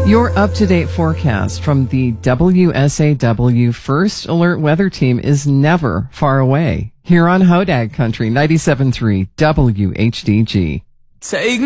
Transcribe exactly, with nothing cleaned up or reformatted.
Your up-to-date forecast from the W S A W First Alert Weather Team is never far away. Here on Hodag Country ninety-seven point three W H D G. Take